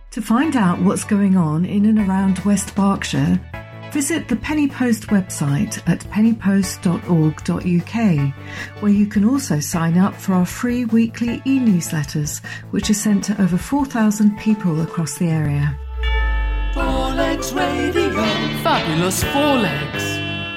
To find out what's going on in and around West Berkshire, visit the Penny Post website at pennypost.org.uk, where you can also sign up for our free weekly e-newsletters, which are sent to over 4,000 people across the area. Four Legs Radio. Fabulous Four Legs.